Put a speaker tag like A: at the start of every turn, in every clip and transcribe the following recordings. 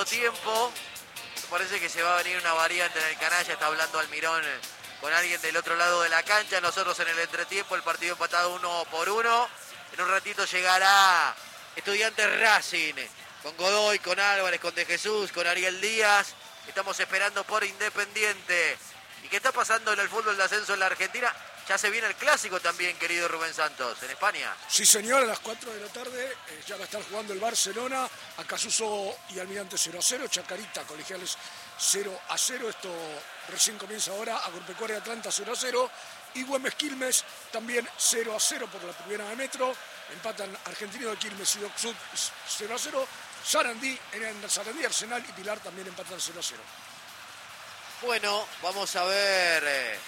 A: tiempo. Parece que se va a venir una variante en el canalla. Está hablando Almirón con alguien del otro lado de la cancha. Nosotros en el entretiempo, el partido empatado 1-1. En un ratito llegará Estudiantes Racing, con Godoy, con Álvarez, con De Jesús, con Ariel Díaz. Estamos esperando por Independiente. ¿Y qué está pasando en el fútbol de ascenso en la Argentina? Ya se viene el clásico también, querido Rubén Santos, en España.
B: Sí, señor, a las 4 de la tarde ya va a estar jugando el Barcelona, Acasuso y Almirante 0-0, Chacarita, Colegiales 0-0. Esto recién comienza ahora, Agropecuaria Atlanta 0-0. Y Güemes Quilmes también 0-0 por la primera de Metro. Empatan Argentino de Quilmes y Doc Sud 0-0. Sarandí, en Sarandí, Arsenal y Pilar también empatan 0-0.
A: Bueno, vamos a ver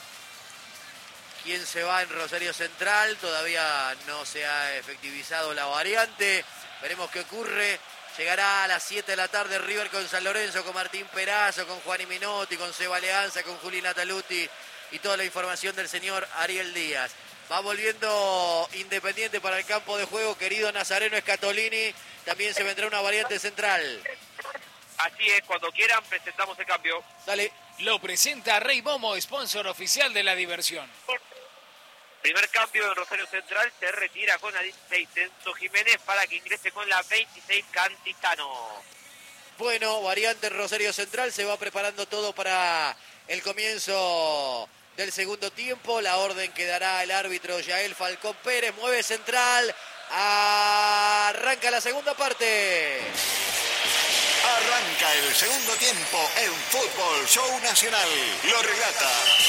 A: quién se va en Rosario Central. Todavía no se ha efectivizado la variante. Veremos qué ocurre. Llegará a las 7 de la tarde River con San Lorenzo, con Martín Perazo, con Juani Minotti, con Seba Leanza, con Julina Taluti y toda la información del señor Ariel Díaz. Va volviendo Independiente para el campo de juego, querido Nazareno Scatolini. También se vendrá una variante central.
C: Así es, cuando quieran presentamos el cambio.
A: Dale.
D: Lo presenta Rey Momo, sponsor oficial de la diversión.
C: Primer cambio en Rosario Central, se retira con la 16 Enzo Jiménez para que ingrese con la 26 Cantizano.
A: Bueno, variante en Rosario Central, se va preparando todo para el comienzo del segundo tiempo. La orden que dará el árbitro Yael Falcón Pérez, mueve Central, arranca la segunda parte.
E: Arranca el segundo tiempo en Fútbol Show Nacional. Lo relata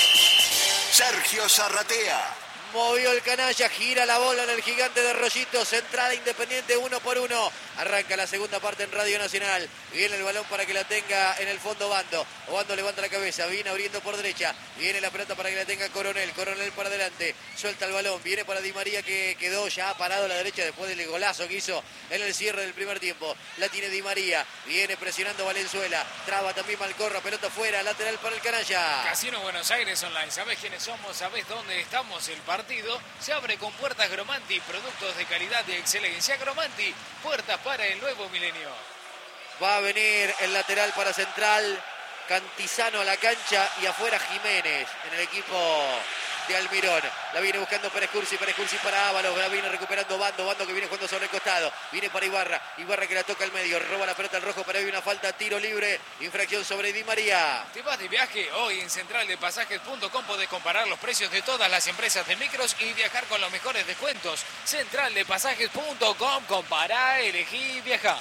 E: Sergio Zarratea.
A: Movió el canalla, gira la bola en el gigante de Rollito. Central Independiente 1-1. Arranca la segunda parte en Radio Nacional. Viene el balón para que la tenga en el fondo Bando. Bando levanta la cabeza, viene abriendo por derecha. Viene la pelota para que la tenga Coronel. Coronel para adelante. Suelta el balón. Viene para Di María que quedó ya parado a la derecha después del golazo que hizo en el cierre del primer tiempo. La tiene Di María. Viene presionando Valenzuela. Traba también Malcorra. Pelota fuera. Lateral para el canalla.
D: Casino Buenos Aires Online. ¿Sabés quiénes somos? ¿Sabés dónde estamos? El partido se abre con puertas Gromanti. Productos de calidad y excelencia. Gromanti. Puertas para el nuevo milenio.
A: Va a venir el lateral para Central. Cantizano a la cancha y afuera Jiménez en el equipo de Almirón. La viene buscando Pérez Cursi para Ábalos. La viene recuperando Bando que viene jugando sobre el costado. Viene para Ibarra que la toca al medio. Roba la pelota al rojo, pero hay una falta, tiro libre. Infracción sobre Di María.
D: ¿Te vas de viaje? Hoy en centraldepasajes.com podés comparar los precios de todas las empresas de micros y viajar con los mejores descuentos. Centraldepasajes.com, compará, elegí, viaja.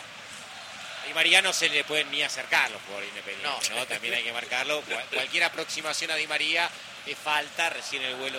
F: Y María no se le pueden ni acercar los jugadores independientes, ¿no? También hay que marcarlo. Cualquier aproximación a Di María es falta. Recién el vuelo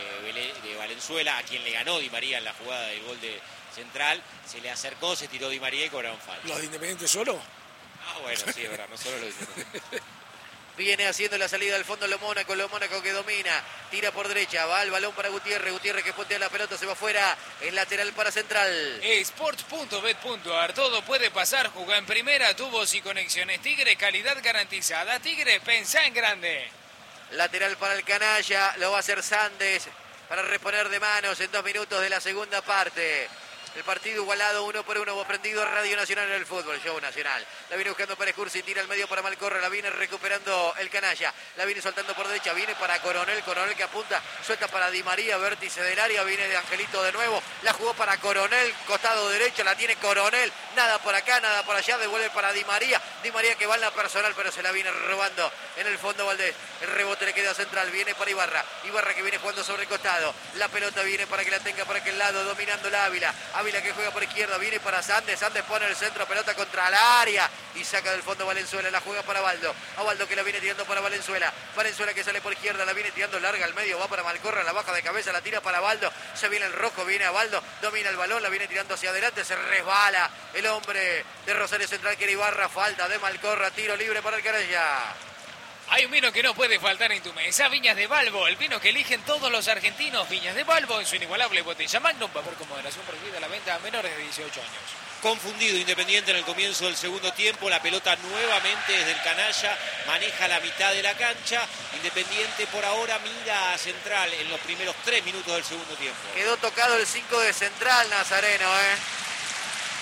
F: de Valenzuela, a quien le ganó Di María en la jugada del gol de Central, se le acercó, se tiró Di María y cobraron falta.
B: ¿Los de Independiente solo?
F: Ah, bueno, sí, es verdad, no solo los de Independiente.
A: Viene haciendo la salida al fondo lo Mónaco que domina, tira por derecha, va el balón para Gutiérrez que pontea la pelota, se va afuera, el lateral para Central.
D: Sports.bet.ar, todo puede pasar, jugá en primera, tubos y conexiones Tigre, calidad garantizada. Tigre, pensá en grande.
A: Lateral para el canalla, lo va a hacer Sandes para reponer de manos en 2 minutos de la segunda parte. El partido igualado 1-1, va prendido Radio Nacional en el fútbol, Show Nacional. La viene buscando Pérez Cursi, tira al medio para Malcorra, la viene recuperando el canalla. La viene soltando por derecha, viene para Coronel que apunta, suelta para Di María, vértice del área, viene de Angelito de nuevo. La jugó para Coronel, costado derecho, la tiene Coronel. Nada por acá, nada por allá, devuelve para Di María. Di María que va en la personal, pero se la viene robando en el fondo Valdés. El rebote le queda a Central, viene para Ibarra que viene jugando sobre el costado. La pelota viene para que la tenga por aquel lado, dominando la Ávila que juega por izquierda, viene para Sandes pone el centro, pelota contra el área y saca del fondo Valenzuela, la juega para Baldo. A Baldo que la viene tirando para Valenzuela que sale por izquierda, la viene tirando larga al medio, va para Malcorra, la baja de cabeza, la tira para Baldo, se viene el rojo, viene a Baldo, domina el balón, la viene tirando hacia adelante, se resbala el hombre de Rosario Central que era Ibarra, falta de Malcorra, tiro libre para el canalla.
D: Hay un vino que no puede faltar en tu mesa, Viñas de Balbo, el vino que eligen todos los argentinos. Viñas de Balbo en su inigualable botella Magnum, va por con moderación prohibida la venta a menores de 18 años.
F: Confundido Independiente en el comienzo del segundo tiempo, la pelota nuevamente desde el canalla, maneja la mitad de la cancha. Independiente por ahora mira a Central en los primeros 3 minutos del segundo tiempo.
A: Quedó tocado el 5 de Central, Nazareno,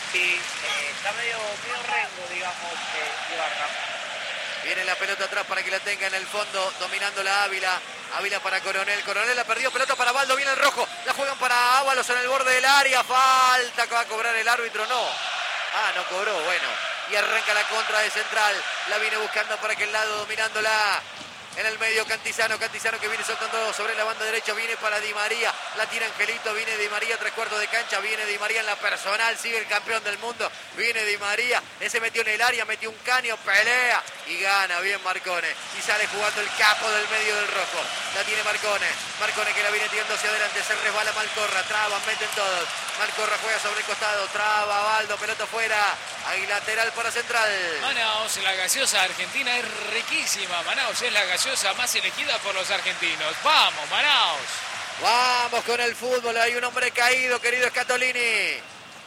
C: Sí, está medio rengo, digamos, Ibarra.
A: Viene la pelota atrás para que la tenga en el fondo, dominando la Ávila. Ávila para Coronel. Coronel la perdió, pelota para Baldo, viene el rojo. La juegan para Ábalos en el borde del área. Falta que va a cobrar el árbitro, no. No cobró, bueno. Y arranca la contra de Central. La viene buscando para aquel lado, dominándola. En el medio Cantizano que viene soltando sobre la banda derecha, viene para Di María, la tira Angelito, viene Di María, 3/4 de cancha, viene Di María en la personal, sigue el campeón del mundo, viene Di María, ese metió en el área, metió un caño, pelea y gana bien Marcone, y sale jugando el capo del medio del rojo, la tiene Marcone que la viene tirando hacia adelante, se resbala Malcorra, traban, meten todos, Malcorra juega sobre el costado, traba Baldo, pelota fuera, ahí lateral para Central.
D: Manaos, la gaseosa argentina es riquísima, Manaos es la gaseosa más elegida por los argentinos. ¡Vamos, Manaos!
A: Vamos con el fútbol, hay un hombre caído, querido Scatolini.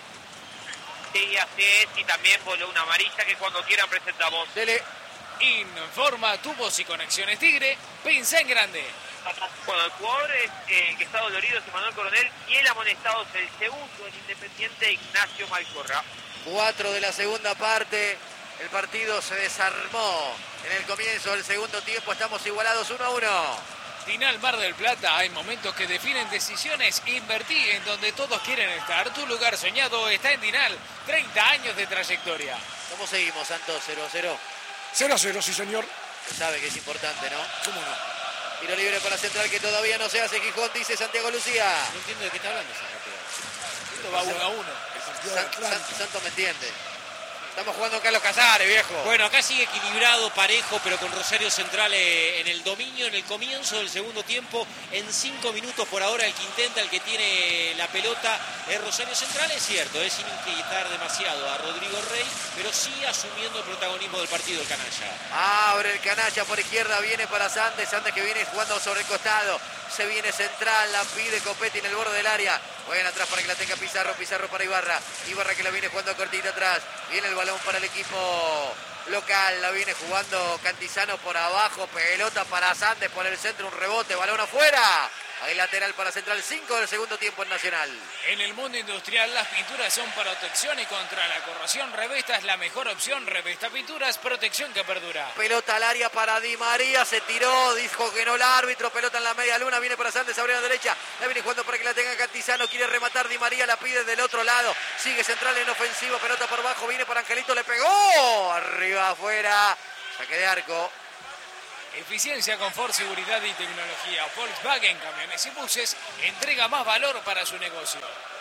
C: Sí, así es, y también voló una amarilla que cuando quieran presentamos.
A: Dele.
D: Informa Tubos y Conexiones Tigre, pensá en grande.
C: Bueno, el jugador que está dolorido es Emanuel Coronel y el amonestado es el segundo, el Independiente Ignacio Malcorra.
A: 4 de la segunda parte, el partido se desarmó en el comienzo del segundo tiempo, estamos igualados 1-1.
D: Tinal Mar del Plata, hay momentos que definen decisiones. Invertí en donde todos quieren estar. Tu lugar soñado está en Tinal. 30 años de trayectoria.
A: ¿Cómo seguimos, Santos? 0-0.
B: 0-0, sí señor.
A: Se sabe que es importante, ¿no?
B: ¿Cómo no?
A: Tiro libre para Central que todavía no se hace. Gijón, dice Santiago Lucía.
F: No entiendo de qué está hablando esa partida.
D: Esto va 1-1.
B: El partido de Atlanta.
A: Santos me entiende. Estamos jugando Carlos Casares, viejo.
F: Bueno, acá sigue equilibrado, parejo, pero con Rosario Central en el dominio en el comienzo del segundo tiempo. En 5 minutos por ahora el que intenta, el que tiene la pelota es Rosario Central, es cierto, es sin inquietar demasiado a Rodrigo Rey, pero sí asumiendo el protagonismo del partido el canalla.
A: Abre el canalla por izquierda, viene para Sandes que viene jugando sobre el costado. Se viene Central, la pide Copetti en el borde del área. Juegan atrás para que la tenga Pizarro para Ibarra. Ibarra que la viene jugando cortita atrás. Viene el balón para el equipo local. La viene jugando Cantizano por abajo. Pelota para Sandes por el centro. Un rebote, balón afuera. Ahí lateral para Central, 5 del segundo tiempo en Nacional.
D: En el mundo industrial las pinturas son protección y contra la corrosión. Revesta es la mejor opción. Revesta Pinturas, protección que perdura.
A: Pelota al área para Di María, se tiró, dijo que no el árbitro. Pelota en la media luna, viene para Sandes, abre a la derecha. La viene jugando para que la tenga Cantizano, quiere rematar Di María, la pide del otro lado. Sigue Central en ofensivo, pelota por abajo, viene para Angelito, le pegó. Arriba, afuera, saque de arco.
D: Eficiencia, confort, seguridad y tecnología. Volkswagen Camiones y Buses entrega más valor para su negocio.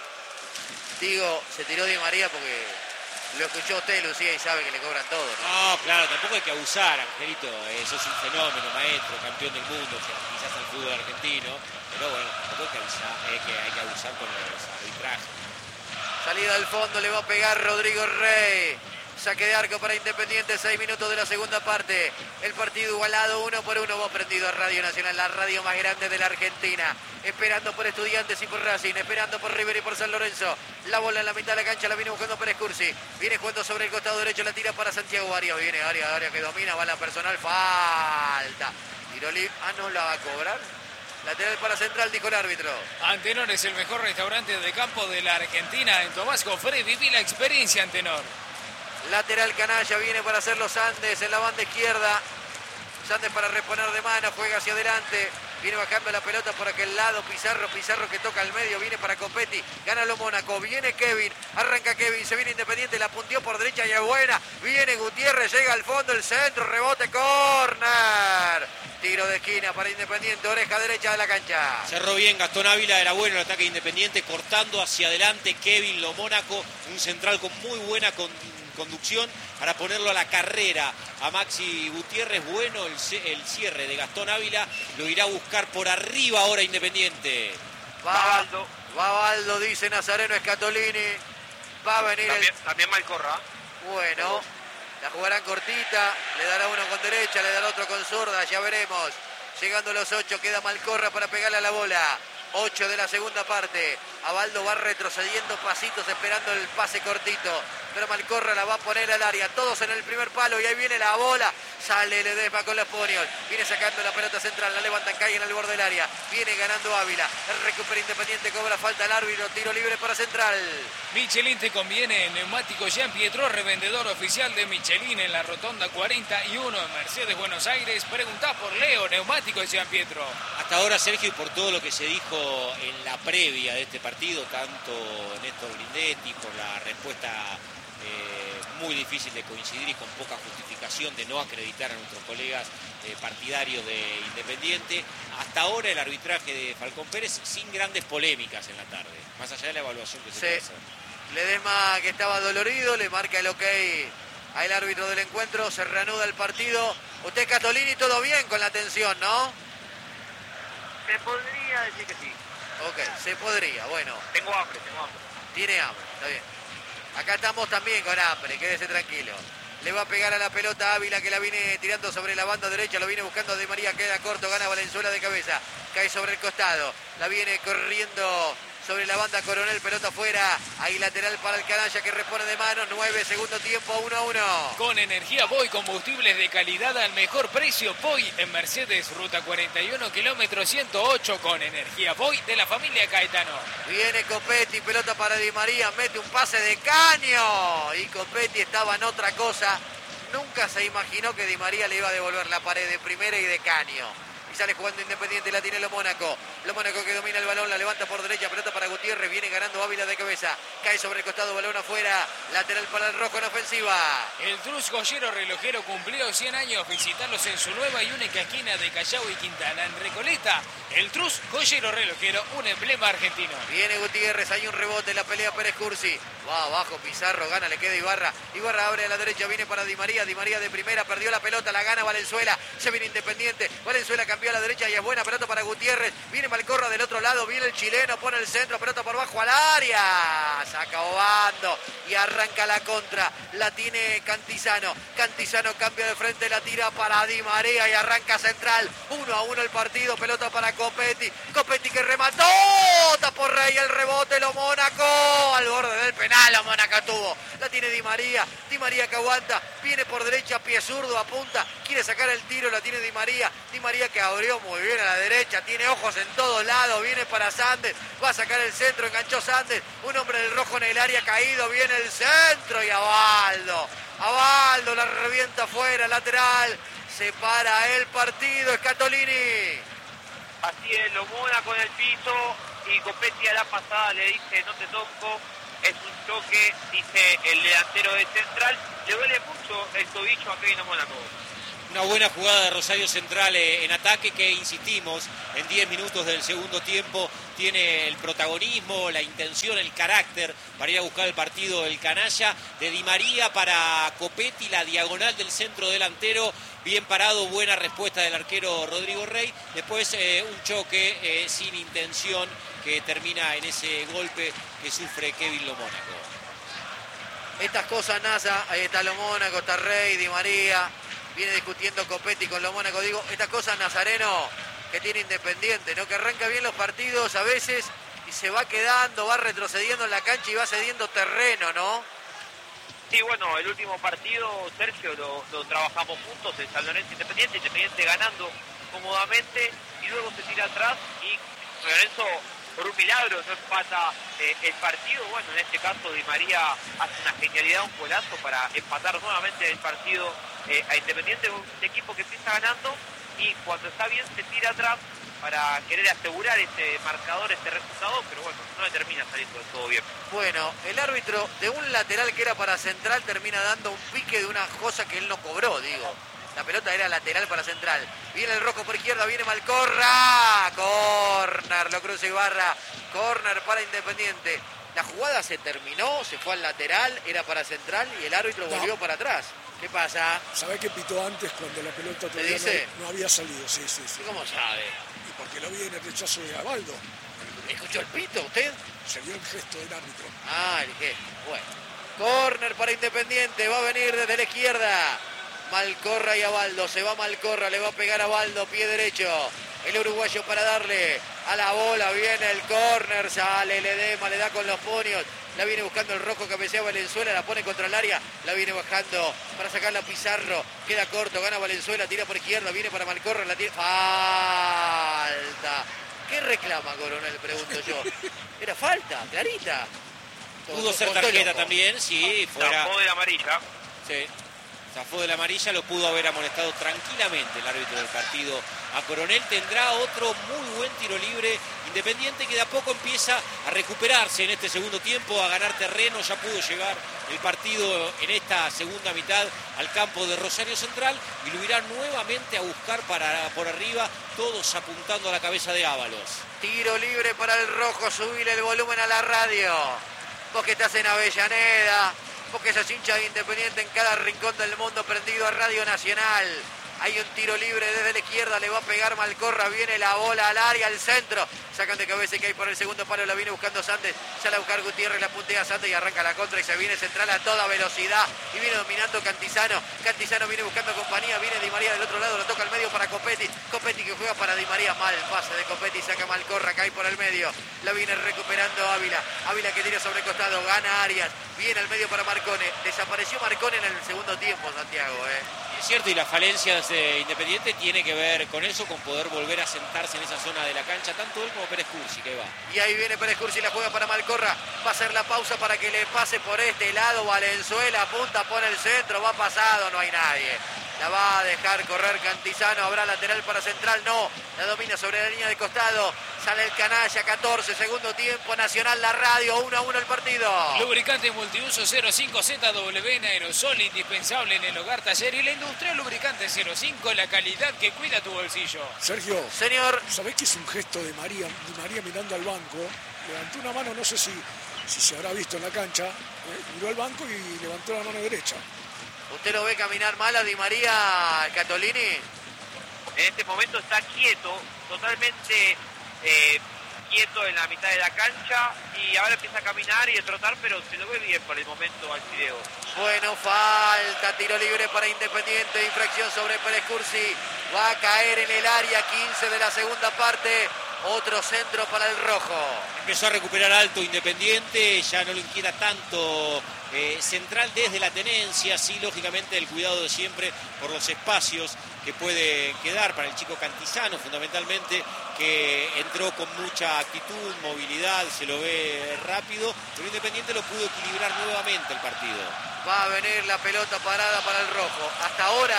A: Digo, se tiró Di María porque lo escuchó usted, Lucía, y sabe que le cobran todo, ¿no?
F: No, claro, tampoco hay que abusar, Angelito. Eso es un fenómeno, maestro, campeón del mundo, quizás al fútbol argentino. Pero bueno, tampoco hay que abusar con los arbitrajes.
A: Salida del fondo, le va a pegar Rodrigo Rey. Saque de arco para Independiente, 6 minutos de la segunda parte. El partido igualado 1-1. Vos prendido a Radio Nacional, la radio más grande de la Argentina. Esperando por Estudiantes y por Racing, esperando por River y por San Lorenzo. La bola en la mitad de la cancha, la viene buscando Pérez Cursi. Viene jugando sobre el costado derecho, la tira para Santiago Arias. Viene Arias que domina, va la personal, falta. Tiro libre, no la va a cobrar. Lateral para Central, dijo el árbitro.
D: Antenor es el mejor restaurante de campo de la Argentina. En Tomás Cofré viví la experiencia Antenor.
A: Lateral canalla, viene para hacer los Andes en la banda izquierda. Sandes para reponer de mano, juega hacia adelante. Viene bajando la pelota por aquel lado. Pizarro que toca al medio, viene para Copetti. Gana lo Mónaco, viene Kevin. Arranca Kevin, se viene Independiente, la punteó por derecha y es buena. Viene Gutiérrez, llega al fondo, el centro, rebote, córner. Tiro de esquina para Independiente, oreja derecha de la cancha.
F: Cerró bien Gastón Ávila, era bueno el ataque de Independiente, cortando hacia adelante Kevin Lo Mónaco, un central con muy buena conducción para ponerlo a la carrera a Maxi Gutiérrez. Bueno el cierre de Gastón Ávila, lo irá a buscar por arriba ahora Independiente.
A: Va Baldo, dice Nazareno Scatolini. Va a venir
C: también Malcorra.
A: Bueno, la jugarán cortita, le dará uno con derecha, le dará otro con zurda, ya veremos. Llegando a los 8, queda Malcorra para pegarle a la bola. 8 de la segunda parte. Abaldo va retrocediendo pasitos esperando el pase cortito. pero Malcorra la va a poner al área, todos en el primer palo y ahí viene la bola, sale Ledesma con los puños, viene sacando la pelota central, la levantan, cae en el borde del área, viene ganando Ávila, recupera Independiente, cobra falta al árbitro, tiro libre para Central.
D: Michelin te conviene, neumático Jean Pietro, revendedor oficial de Michelin en la rotonda 41 en Mercedes, Buenos Aires. Preguntá por Leo, neumático Jean Pietro.
F: Hasta ahora, Sergio, y por todo lo que se dijo en la previa de este partido, tanto Néstor Grindetti, por la respuesta muy difícil de coincidir y con poca justificación de no acreditar a nuestros colegas partidarios de Independiente, hasta ahora el arbitraje de Falcón Pérez sin grandes polémicas en la tarde, más allá de la evaluación que se puede hacer.
A: Ledesma, que estaba dolorido, le marca el ok al árbitro del encuentro, se reanuda el partido. Usted, Catolini, todo bien con la tensión, ¿no?
C: Se podría decir que sí.
A: Ok, se podría, bueno.
C: Tengo hambre.
A: Tiene hambre, está bien. Acá estamos también con hambre, quédese tranquilo. Le va a pegar a la pelota Ávila, que la viene tirando sobre la banda derecha, lo viene buscando Di María, queda corto, gana Valenzuela de cabeza, cae sobre el costado, la viene corriendo sobre la banda Coronel, pelota afuera, ahí lateral para el canalla que repone de manos, 9, segundo tiempo, 1-1.
D: Con energía Voy, combustibles de calidad al mejor precio. Voy en Mercedes, ruta 41, kilómetro 108, con energía Voy de la familia Caetano.
A: Viene Copetti, pelota para Di María, mete un pase de caño y Copetti estaba en otra cosa. Nunca se imaginó que Di María le iba a devolver la pared de primera y de caño. Y sale jugando Independiente, la tiene Lo Mónaco que domina el balón, la levanta por derecha, pelota para Gutiérrez, viene ganando Ávila de cabeza, cae sobre el costado, balón afuera, lateral para el rojo en ofensiva.
D: El Trus Joyero Relojero cumplió 100 años, visitarlos en su nueva y única esquina de Callao y Quintana, en Recoleta. El Trus Joyero Relojero, un emblema argentino.
A: Viene Gutiérrez, hay un rebote, la pelea Pérez Cursi, va abajo Pizarro, gana, le queda Ibarra abre a la derecha, viene para Di María de primera, perdió la pelota, la gana Valenzuela, se viene Independiente, Valenzuela cambió a la derecha y es buena pelota para Gutiérrez, viene Malcorra del otro lado, viene el chileno, pone el centro, pelota por bajo al área, saca Obando y arranca la contra, la tiene Cantizano cambia de frente, la tira para Di María y arranca Central, 1-1 el partido, pelota para Copetti que remató, tapó Rey, el rebote, Lo Mónaco, al borde del penal, Lo Mónaco tuvo, la tiene Di María que aguanta, viene por derecha, pie zurdo, apunta, quiere sacar el tiro, la tiene Di María que abrió muy bien a la derecha, tiene ojos en todos lados, viene para Sandes, va a sacar el centro, enganchó Sandes, un hombre del rojo en el área caído, viene el centro y Abaldo la revienta afuera, lateral, se para el partido, Scatolini.
C: Así es, Lo Mónaco en el piso y Copetti a la pasada le dice no te toco, es un choque, dice el delantero de Central, le duele mucho el tobillo a Kevin Mónaco.
F: Una buena jugada de Rosario Central en ataque que, insistimos, en 10 minutos del segundo tiempo tiene el protagonismo, la intención, el carácter para ir a buscar el partido del canalla. De Di María para Copetti, la diagonal del centro delantero, bien parado, buena respuesta del arquero Rodrigo Rey. Después un choque sin intención que termina en ese golpe que sufre Kevin Lo Mónaco.
A: Estas cosas, NASA, ahí está Lo Mónaco, está Rey, Di María. Viene discutiendo Copetti con Lo Mónaco. Digo, estas cosas, Nazareno, que tiene Independiente, ¿no? Que arranca bien los partidos a veces y se va quedando, va retrocediendo en la cancha y va cediendo terreno, ¿no?
C: Sí, bueno, el último partido, Sergio, lo trabajamos juntos, el San Lorenzo Independiente ganando cómodamente y luego se tira atrás y Lorenzo, por un milagro, no empata el partido. Bueno, en este caso Di María hace una genialidad, un golazo para empatar nuevamente el partido a Independiente, un equipo que empieza ganando y cuando está bien se tira atrás para querer asegurar ese marcador, este resultado, pero bueno, no le termina saliendo de todo bien.
A: Bueno, el árbitro de un lateral que era para Central termina dando un pique de una cosa que él no cobró, digo. La pelota era lateral para Central. Viene el rojo por izquierda, viene Malcorra. Corner, lo cruza Ibarra. Corner para Independiente. La jugada se terminó, se fue al lateral, era para Central y el árbitro volvió para atrás. ¿Qué pasa?
B: ¿Sabés qué pitó antes cuando la pelota todavía no había salido? Sí.
A: ¿Cómo sabe?
B: Y porque lo vi en el rechazo de Abaldo.
A: ¿Escuchó el pito usted?
B: Se vio el gesto del árbitro.
A: Ah, el gesto. Bueno. Corner para Independiente, va a venir desde la izquierda. Malcorra y Abaldo, se va Malcorra, le va a pegar a Abaldo, pie derecho. El uruguayo para darle a la bola, viene el córner, sale Ledesma, le da con los puños, la viene buscando el rojo, cabecea Valenzuela, la pone contra el área, la viene bajando para sacarla a Pizarro, queda corto, gana Valenzuela, tira por izquierda, viene para Malcorra, la tira, falta. ¿Qué reclama Coronel? Pregunto yo. Era falta, clarita.
F: Pudo ser tarjeta también, sí, fuera.
C: Zafó de la amarilla.
F: Sí, zafó de la amarilla, lo pudo haber amonestado tranquilamente el árbitro del partido a Coronel. Tendrá otro muy buen tiro libre Independiente, que de a poco empieza a recuperarse en este segundo tiempo, a ganar terreno. Ya pudo llegar el partido en esta segunda mitad al campo de Rosario Central y lo irá nuevamente a buscar por arriba, todos apuntando a la cabeza de Ábalos.
A: Tiro libre para el rojo, subile el volumen a la radio. Vos que estás en Avellaneda, vos que sos hincha de Independiente en cada rincón del mundo, prendido a Radio Nacional. Hay un tiro libre desde la izquierda, le va a pegar Malcorra, viene la bola al área, al centro. Sacan de cabeza que hay por el segundo palo, la viene buscando Sandes. Sale a buscar Gutiérrez, la puntea Sandes y arranca la contra y se viene Central a toda velocidad. Y viene dominando Cantizano. Cantizano viene buscando compañía, viene Di María del otro lado, lo toca al medio para Copetti. Copetti que juega para Di María, mal pase de Copetti, saca Malcorra, cae por el medio. La viene recuperando Ávila. Ávila que tira sobre el costado, gana Arias. Viene al medio para Marcone. Desapareció Marcone en el segundo tiempo, Santiago.
F: Es cierto, y las falencias de Independiente tiene que ver con eso, con poder volver a sentarse en esa zona de la cancha, tanto él como Pérez Cursi, que va.
A: Y ahí viene Pérez Cursi, la juega para Malcorra. Va a hacer la pausa para que le pase por este lado Valenzuela, apunta, pone el centro, va pasado, no hay nadie. La va a dejar correr Cantizano, habrá lateral para Central, no. La domina sobre la línea de costado. Sale el canalla, 14, segundo tiempo, Nacional, la radio, 1-1 el partido.
D: Lubricante multiuso 05ZW en aerosol, indispensable en el hogar, taller y la industria. Lubricante 05, la calidad que cuida tu bolsillo.
B: Sergio,
A: señor,
B: ¿sabés que es un gesto de María mirando al banco? Levantó una mano, no sé si se habrá visto en la cancha, miró al banco y levantó la mano derecha.
A: ¿Usted lo ve caminar mal a Di María, Catolini?
C: En este momento está quieto, totalmente quieto en la mitad de la cancha, y ahora empieza a caminar y a trotar, pero se lo ve bien por el momento al video.
A: Bueno, falta, tiro libre para Independiente, infracción sobre Pérez Cursi. Va a caer en el área, 15 de la segunda parte. Otro centro para el rojo.
F: Empezó a recuperar alto Independiente, ya no lo inquieta tanto Central desde la tenencia, sí, lógicamente el cuidado de siempre por los espacios que puede quedar para el chico Cantizano, fundamentalmente, que entró con mucha actitud, movilidad, se lo ve rápido, pero Independiente lo pudo equilibrar nuevamente el partido.
A: Va a venir la pelota parada para el rojo. Hasta ahora,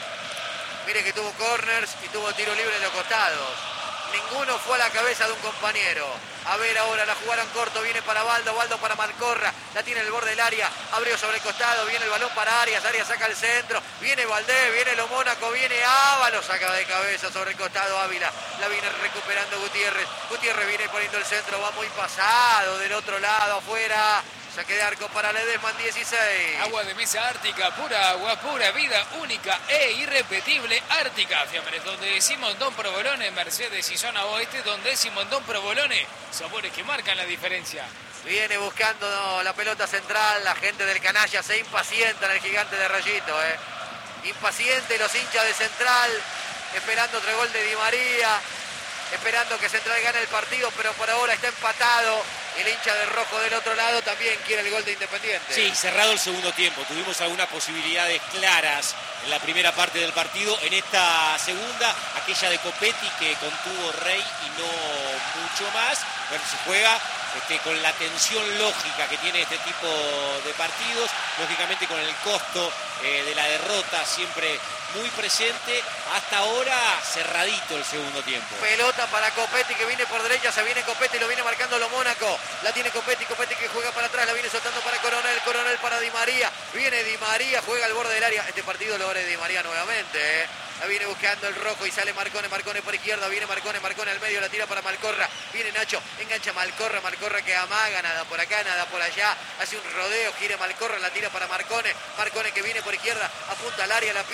A: mire que tuvo corners y tuvo tiro libre de los costados. Ninguno fue a la cabeza de un compañero. A ver ahora, la jugaron corto, viene para Baldo, Baldo para Malcorra, la tiene en el borde del área, abrió sobre el costado, viene el balón para Arias, Arias saca el centro, viene Valdés, viene Lo Mónaco, viene Ábalos, saca de cabeza sobre el costado Ávila, la viene recuperando Gutiérrez, Gutiérrez viene poniendo el centro, va muy pasado del otro lado, afuera. Saque de arco para Ledesma, 16.
D: Agua de mesa Ártica, pura agua, pura vida, única e irrepetible. Ártica, Fiambres, donde Simondón Provolone, Mercedes y zona oeste, donde Simondón Provolone, sabores que marcan la diferencia.
A: Viene buscando la pelota central, la gente del canalla se impacienta en el gigante de Rayito. Impaciente los hinchas de Central, esperando otro gol de Di María, esperando que Central gane el partido, pero por ahora está empatado. El hincha de rojo del otro lado también quiere el gol de Independiente.
F: Sí, cerrado el segundo tiempo. Tuvimos algunas posibilidades claras en la primera parte del partido. En esta segunda, aquella de Copetti que contuvo Rey y no mucho más. Bueno, se juega con la tensión lógica que tiene este tipo de partidos. Lógicamente con el costo de la derrota siempre muy presente. Hasta ahora cerradito el segundo tiempo.
A: Pelota para Copetti que viene por derecha, se viene Copetti, lo viene marcando Lo Mónaco. La tiene Copetti, Copetti que juega para atrás, la viene soltando para Coronel, Coronel para Di María. Viene Di María, juega al borde del área. Este partido lo abre Di María nuevamente. La viene buscando el rojo y sale Marcone, Marcone por izquierda, viene Marcone, Marcone al medio, la tira para Malcorra. Viene Nacho, engancha Malcorra, Malcorra que amaga, nada por acá, nada por allá. Hace un rodeo, gira Malcorra, la tira para Marcone. Marcone que viene por izquierda, apunta al área, la pide Gutiérrez.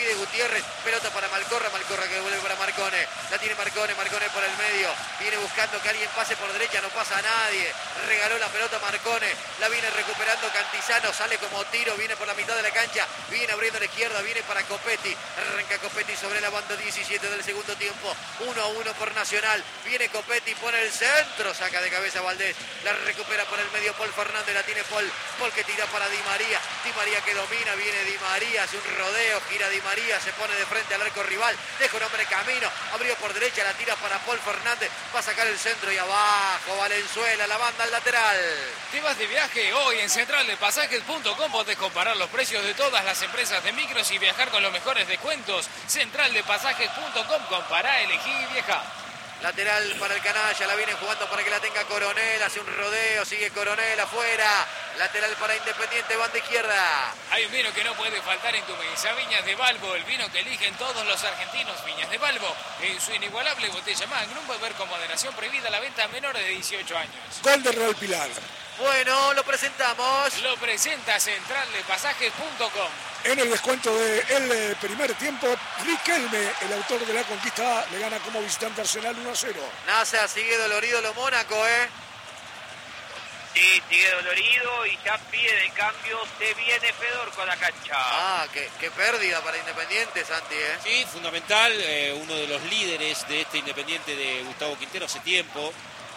A: Gutiérrez, pelota para Malcorra que devuelve para Marcone, la tiene Marcone por el medio, viene buscando que alguien pase por derecha, no pasa a nadie, regaló la pelota Marcone, la viene recuperando Cantizano, sale como tiro, viene por la mitad de la cancha, viene abriendo a la izquierda, viene para Copetti, arranca Copetti sobre la banda 17 del segundo tiempo, 1-1 por Nacional, viene Copetti, pone el centro, saca de cabeza Valdés, la recupera por el medio Paul Fernández, la tiene Paul que tira para Di María que domina, viene Di María, hace un rodeo, gira Di María, se pone de frente al arco rival, deja un hombre camino, abrió por derecha, la tira para Paul Fernández, va a sacar el centro y abajo Valenzuela, la banda al lateral.
D: ¿Te vas de viaje? Hoy en centraldepasajes.com podés comparar los precios de todas las empresas de micros y viajar con los mejores descuentos. Centraldepasajes.com, compará, elegí y viajá.
A: Lateral para el canalla, la viene jugando para que la tenga Coronel, hace un rodeo, sigue Coronel afuera, lateral para Independiente, banda izquierda.
D: Hay un vino que no puede faltar en tu mesa, Viñas de Balbo, el vino que eligen todos los argentinos, Viñas de Balbo, en su inigualable botella Magnum, beber con moderación, prohibida la venta a menores de 18 años.
B: Gol de Real Pilar.
A: Bueno, lo presentamos.
D: Lo presenta centraldepasajes.com.
B: En el descuento del primer tiempo, Riquelme, el autor de la conquista, le gana como visitante Arsenal 1-0.
A: Nasa sigue dolorido lo Mónaco,
C: Sí, sigue dolorido y ya pide el cambio, se viene Fedor con la cancha.
A: Ah, qué pérdida para Independiente, Santi,
F: Sí, fundamental, uno de los líderes de este Independiente de Gustavo Quintero hace tiempo,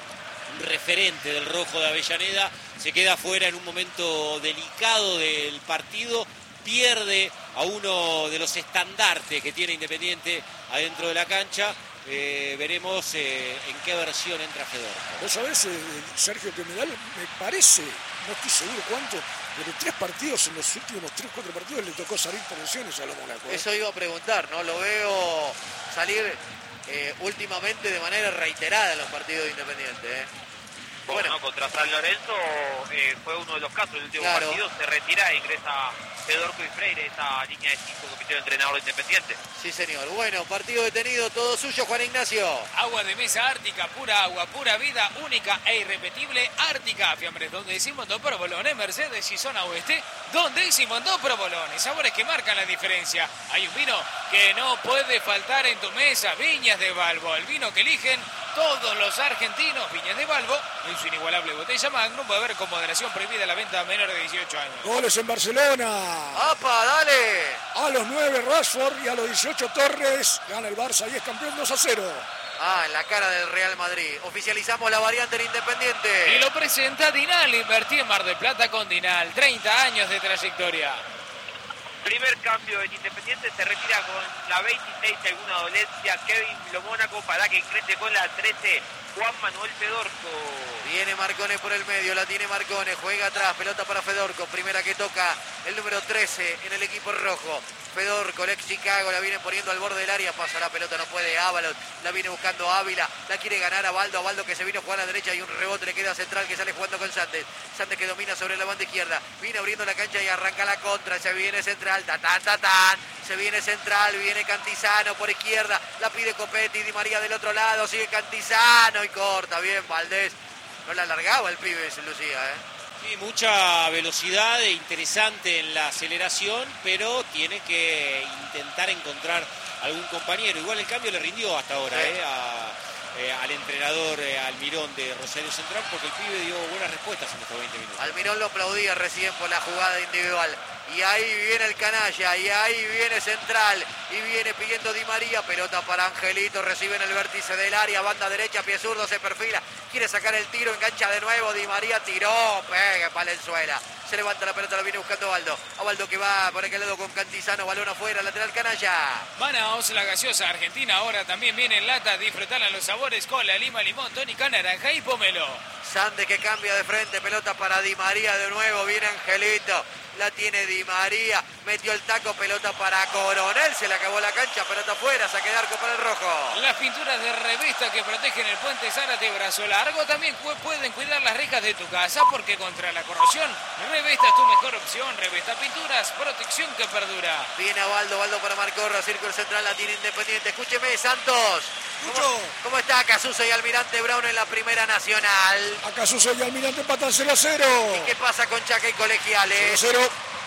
F: un referente del rojo de Avellaneda, se queda fuera en un momento delicado del partido, pierde a uno de los estandartes que tiene Independiente adentro de la cancha. Veremos en qué versión entra Fedor.
B: Vos sabés, Sergio, que me parece, no estoy seguro cuánto, pero 3 partidos en los últimos 3-4 partidos le tocó salir por lesiones a los Mónaco.
A: Eso iba a preguntar, ¿no? Lo veo salir últimamente de manera reiterada en los partidos de Independiente,
C: Bueno, contra San Lorenzo fue uno de los casos. El último partido se retira e ingresa Fedorco y Freire, esa línea de 5 que pitió el entrenador de Independiente.
A: Sí, señor. Bueno, partido detenido, todo suyo, Juan Ignacio.
D: Agua de mesa Ártica, pura agua, pura vida, única e irrepetible. Ártica, fiambres, donde decimos dos provolones, Mercedes y zona oeste, donde decimos dos provolones, sabores que marcan la diferencia. Hay un vino que no puede faltar en tu mesa, Viñas de Balbo, el vino que eligen todos los argentinos, Viñas de Balbo, en su inigualable botella Magnum, puede haber con moderación, prohibida la venta a menores de 18 años.
B: Goles en Barcelona.
A: ¡Apa, dale!
B: A los 9 Rashford y a los 18 Torres. Gana el Barça y es campeón 2-0.
A: Ah, en la cara del Real Madrid. Oficializamos la variante en Independiente.
D: Y lo presenta Dinal, invertí en Mar del Plata con Dinal, 30 años de trayectoria.
C: Primer cambio en Independiente, se retira con la 26, alguna dolencia, Kevin Lomónaco para que ingrese con la 13, Juan Manuel Fedorco.
A: Viene Marcone por el medio, la tiene Marcone, juega atrás, pelota para Fedorco, primera que toca el número 13 en el equipo rojo. Fedorco, el ex Chicago, la viene poniendo al borde del área, pasa la pelota, no puede Ábalos, la viene buscando Ávila, la quiere ganar a Baldo que se vino a jugar a la derecha y un rebote le queda central que sale jugando con Sandes que domina sobre la banda izquierda, viene abriendo la cancha y arranca la contra, se viene central, se viene central, viene Cantizano por izquierda, la pide Copetti, Di María del otro lado, sigue Cantizano y corta, bien Valdés, no la alargaba el pibe, se lucía,
F: Sí, mucha velocidad e interesante en la aceleración, pero tiene que intentar encontrar algún compañero. Igual el cambio le rindió hasta ahora al entrenador Almirón de Rosario Central, porque el pibe dio buenas respuestas en estos 20 minutos.
A: Almirón lo aplaudía recién por la jugada individual. Y ahí viene el canalla, y ahí viene Central, y viene pidiendo Di María, pelota para Angelito, recibe en el vértice del área, banda derecha, pie zurdo, se perfila, quiere sacar el tiro, engancha de nuevo, Di María tiró, pegue Valenzuela, se levanta la pelota, la viene buscando a Baldo que va por aquel lado con Cantizano, balón afuera, lateral canalla.
D: Manaos, la gaseosa argentina, ahora también viene en lata, disfrutar los sabores, cola, lima, limón, tónica, naranja y pomelo.
A: Sandes que cambia de frente, pelota para Di María de nuevo, viene Angelito. La tiene Di María, metió el taco, pelota para Coronel, se le acabó la cancha, pelota afuera, saque de arco para el rojo.
D: Las pinturas de Revesta que protegen el puente Zárate brazo largo también pueden cuidar las rejas de tu casa, porque contra la corrosión, Revesta es tu mejor opción. Revesta Pinturas, protección que perdura.
A: Viene a Baldo para Marcorra, círculo central, la tiene Independiente. Escúcheme, Santos. ¿Cómo está Casuso y Almirante Brown en la Primera Nacional?
B: Casuso y Almirante empatan 0-0.
A: ¿Y qué pasa con Chaca y Colegiales?
B: 0-0.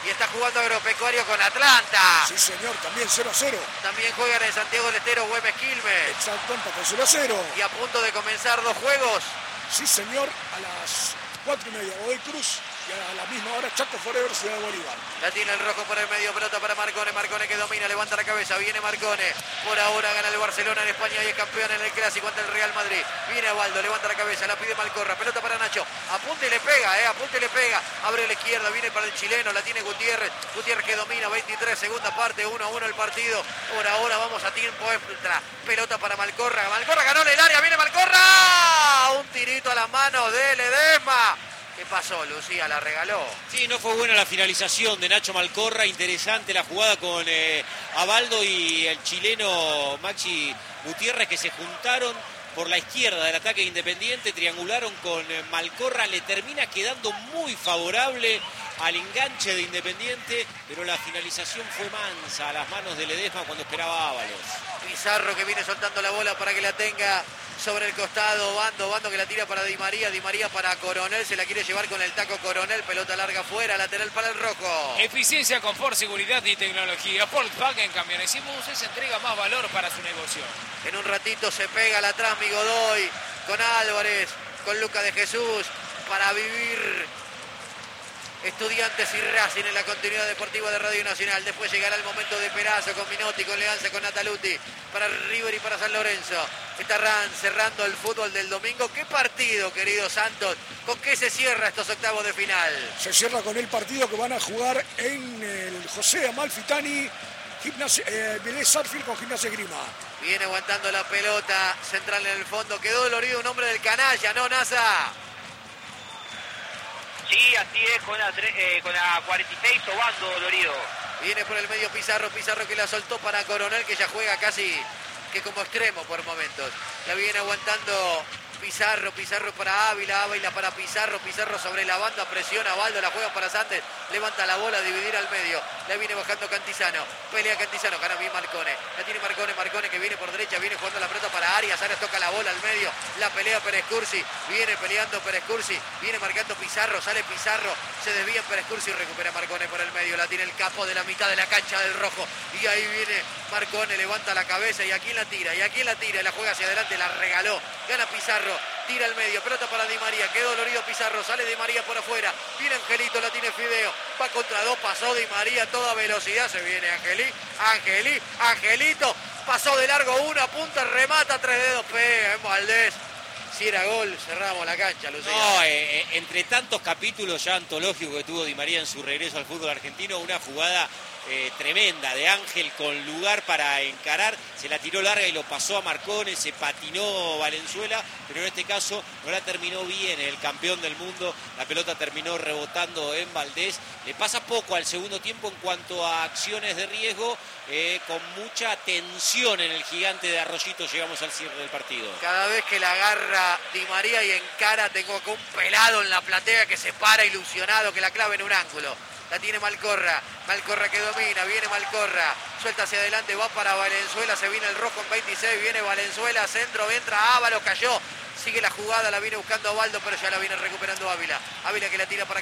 A: Y está jugando Agropecuario con Atlanta.
B: Sí, señor, también 0-0.
A: También juegan en Santiago del Estero Güemes Quilmes.
B: Exacto, empate 0-0.
A: Y a punto de comenzar 2 juegos.
B: Sí, señor, a las 4:30 Godoy Cruz y a la misma hora Chaco Forever, Ciudad de Bolívar.
A: La tiene el rojo por el medio, pelota para Marcone. Marcone que domina, levanta la cabeza, viene Marcone. Por ahora gana el Barcelona en España y es campeón en el Clásico ante el Real Madrid. Viene Abaldo, levanta la cabeza, la pide Malcorra, pelota para Nacho. Apunta y le pega, apunta y le pega. Abre la izquierda, viene para el chileno, la tiene Gutiérrez. Gutiérrez que domina, 23, segunda parte, 1-1 el partido. Por ahora vamos a tiempo extra. Pelota para Malcorra. Malcorra ganó en el área, viene Malcorra. Un tirito a las manos de Ledesma. ¿Qué pasó, Lucía? ¿La regaló?
F: Sí, no fue buena la finalización de Nacho Malcorra. Interesante la jugada con Abaldo y el chileno Maxi Gutiérrez, que se juntaron por la izquierda del ataque Independiente, triangularon con Malcorra, le termina quedando muy favorable al enganche de Independiente, pero la finalización fue mansa a las manos de Ledesma cuando esperaba Ábalos.
A: Pizarro que viene soltando la bola para que la tenga sobre el costado, Bando que la tira para Di María para Coronel, se la quiere llevar con el taco Coronel, pelota larga afuera, lateral para el rojo.
D: Eficiencia, confort, seguridad y tecnología. Volkswagen Camiones y Buses entrega más valor para su negocio.
A: En un ratito se pega la Transmi Godoy con Álvarez, con Luca de Jesús, para vivir Estudiantes y Racing en la continuidad deportiva de Radio Nacional. Después llegará el momento de Perazo con Minotti, con Leanza, con Nataluti, para River y para San Lorenzo. Está cerrando el fútbol del domingo. ¿Qué partido, querido Santos? ¿Con qué se cierra estos octavos de final?
B: Se cierra con el partido que van a jugar en el José Amalfitani, Vélez Sarsfield con Gimnasia Esgrima.
A: Viene aguantando la pelota, central en el fondo. Quedó dolorido un hombre del canalla, ¿no, Nasa?
C: Sí, así es, con la 46 Obando dolorido.
A: Viene por el medio Pizarro que la soltó para Coronel, que ya juega casi que como extremo por momentos. La viene aguantando Pizarro para Ávila para Pizarro sobre la banda, presiona a Baldo, la juega para Santos, levanta la bola, dividir al medio, la viene bajando Cantizano, pelea Cantizano, gana bien Marcone, la tiene Marcone que viene por derecha, viene jugando la pelota para Arias toca la bola al medio, la pelea Pérez Cursi, viene peleando Pérez Cursi, viene marcando Pizarro, sale Pizarro, se desvía Pérez Cursi y recupera Marcone por el medio, la tiene el capo de la mitad de la cancha del rojo, y ahí viene Marcone, levanta la cabeza, y aquí la tira, y la juega hacia adelante, la regaló, gana Pizarro, tira al medio, pelota para Di María, quedó dolorido Pizarro, sale Di María por afuera, viene Angelito, la tiene Fideo, va contra dos, pasó Di María, toda velocidad, se viene Angelito, pasó de largo una, punta, remata, 3 dedos, pega en Valdés. Si era gol, cerramos la cancha, Lucía.
F: No, entre tantos capítulos ya antológicos que tuvo Di María en su regreso al fútbol argentino, una jugada tremenda de Ángel con lugar para encarar, se la tiró larga y lo pasó a Marcone, se patinó Valenzuela, pero en este caso no la terminó bien el campeón del mundo, la pelota terminó rebotando en Valdés, le pasa poco al segundo tiempo en cuanto a acciones de riesgo, con mucha tensión en el gigante de Arroyito, llegamos al cierre del partido.
A: Cada vez que la agarra Di María y encara, tengo acá un pelado en la platea que se para ilusionado, que la clave en un ángulo. La tiene Malcorra que domina, viene Malcorra, suelta hacia adelante, va para Valenzuela, se viene el rojo en 26, viene Valenzuela, centro, entra Ábalos, cayó, sigue la jugada, la viene buscando Abaldo, pero ya la viene recuperando Ávila que la tira para